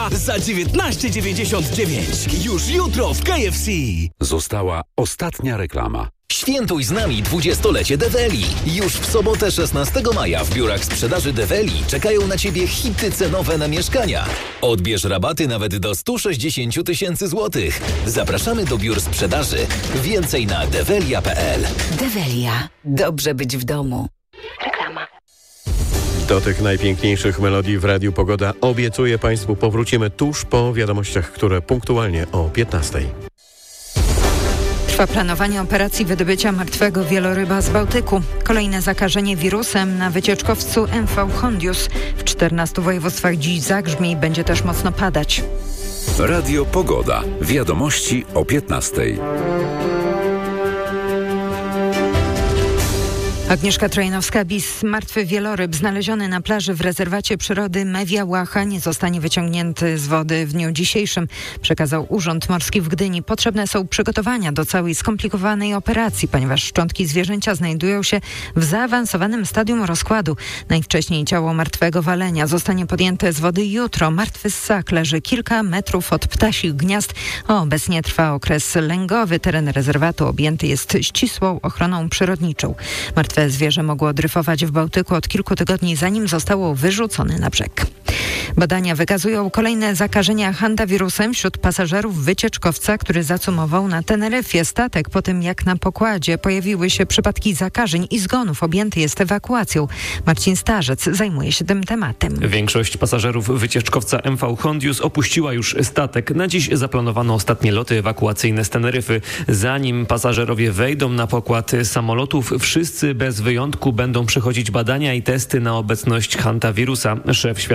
za 19,99. Już jutro w KFC. Została ostatnia reklama. Świętuj z nami 20-lecie Develi. Już w sobotę 16 maja w biurach sprzedaży Develi czekają na Ciebie hity cenowe na mieszkania. Odbierz rabaty nawet do 160 000 złotych. Zapraszamy do biur sprzedaży. Więcej na develia.pl. Develia. Dobrze być w domu. Reklama. Do tych najpiękniejszych melodii w Radiu Pogoda obiecuję Państwu powrócimy tuż po wiadomościach, które punktualnie o 15:00. Trwa planowanie operacji wydobycia martwego wieloryba z Bałtyku. Kolejne zakażenie wirusem na wycieczkowcu MV Hondius. W 14 województwach dziś zagrzmi, będzie też mocno padać. Radio Pogoda. Wiadomości o 15:00. Agnieszka Trojanowska-Bis. Martwy wieloryb znaleziony na plaży w rezerwacie przyrody Mewia Łacha nie zostanie wyciągnięty z wody w dniu dzisiejszym, przekazał Urząd Morski w Gdyni. Potrzebne są przygotowania do całej skomplikowanej operacji, ponieważ szczątki zwierzęcia znajdują się w zaawansowanym stadium rozkładu. Najwcześniej ciało martwego walenia zostanie podjęte z wody jutro. Martwy ssak leży kilka metrów od ptasich gniazd. Obecnie trwa okres lęgowy. Teren rezerwatu objęty jest ścisłą ochroną przyrodniczą. Martwe zwierzę mogło dryfować w Bałtyku od kilku tygodni, zanim zostało wyrzucone na brzeg. Badania wykazują kolejne zakażenia handawirusem wśród pasażerów wycieczkowca, który zacumował na Teneryfie. Statek po tym, jak na pokładzie pojawiły się przypadki zakażeń i zgonów, objęty jest ewakuacją. Marcin Starzec zajmuje się tym tematem. Większość pasażerów wycieczkowca MV Hondius opuściła już statek. Na dziś zaplanowano ostatnie loty ewakuacyjne z Teneryfy. Zanim pasażerowie wejdą na pokład samolotów, wszyscy bez wyjątku będą przechodzić badania i testy na obecność hantawirusa. Szef